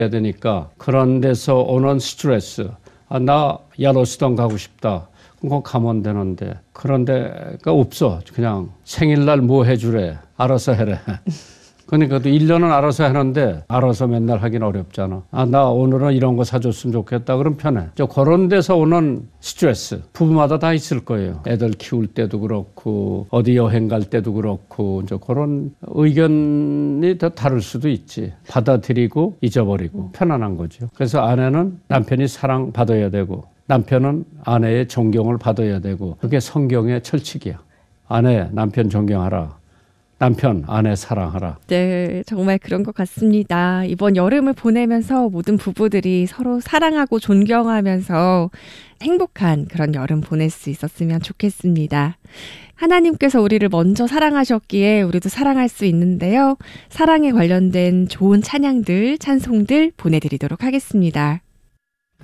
해야 되니까 그런 데서 오는 스트레스. 나 옐로스톤 가고 싶다. 그럼 가면 되는데 그런 데가 없어. 그냥 생일날 뭐 해주래. 알아서 해래. 그러니까 또 1년은 알아서 하는데 알아서 맨날 하긴 어렵잖아. 나 오늘은 이런 거 사줬으면 좋겠다. 그럼 편해. 그런 데서 오는 스트레스 부부마다 다 있을 거예요. 애들 키울 때도 그렇고 어디 여행 갈 때도 그렇고 이제 그런 의견이 더 다를 수도 있지. 받아들이고 잊어버리고 편안한 거죠. 그래서 아내는 남편이 사랑받아야 되고 남편은 아내의 존경을 받아야 되고 그게 성경의 철칙이야. 아내, 남편 존경하라. 남편, 아내 사랑하라. 네, 정말 그런 것 같습니다. 이번 여름을 보내면서 모든 부부들이 서로 사랑하고 존경하면서 행복한 그런 여름 보낼 수 있었으면 좋겠습니다. 하나님께서 우리를 먼저 사랑하셨기에 우리도 사랑할 수 있는데요. 사랑에 관련된 좋은 찬양들, 찬송들 보내드리도록 하겠습니다.